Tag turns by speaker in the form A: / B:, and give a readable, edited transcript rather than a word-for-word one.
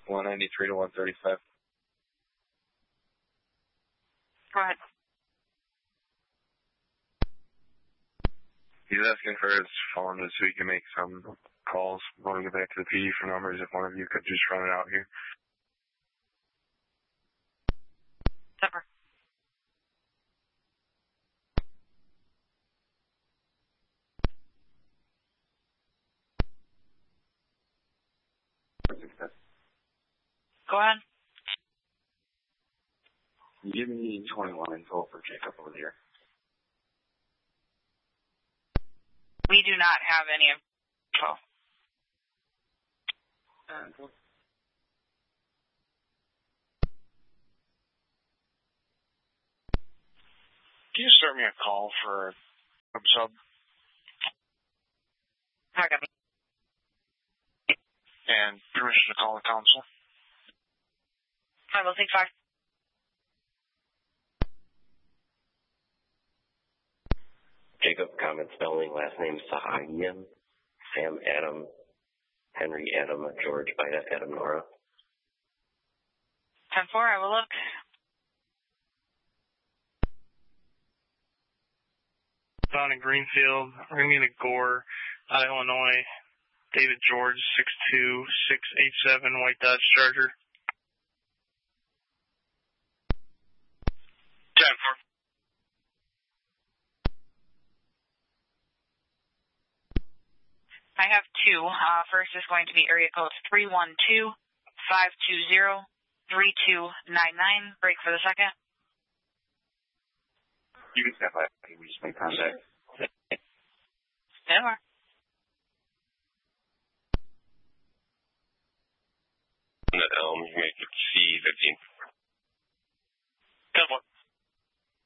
A: 193 to 135.
B: Go ahead.
A: He's asking for his phone so he can make some calls. Want to get back to the PD for numbers if one of you could just run it out here.
B: Zipper. Go ahead.
A: Give me 21 info for Jacob over here.
B: We do not have any info.
C: Can you start me a call for a sub?
B: I got me.
C: And permission to call the council?
B: 5065.
D: Jacob, common spelling, last name Sahayan, Sam Adam, Henry Adam, George Ida Adam Nora.
B: 10-4, I will look.
E: Down in Greenfield, Ramina Gore, out of Illinois, David George, 62687, White Dodge Charger.
C: 10-4.
B: I have two. First is going to be area code 312-520-3299. Break for the second.
A: You can step by. We just make contact.
B: Never.
D: Elm, you make it